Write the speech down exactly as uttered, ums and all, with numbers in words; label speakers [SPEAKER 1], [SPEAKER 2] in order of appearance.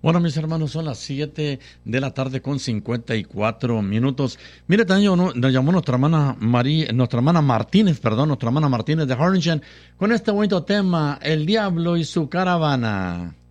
[SPEAKER 1] Bueno, mis hermanos, son las siete de la tarde con cincuenta y cuatro minutos. Mire, también no, nos llamó nuestra hermana María, nuestra hermana Martínez, perdón, nuestra hermana Martínez de Harlingen, con este bonito tema, El Diablo y su Caravana.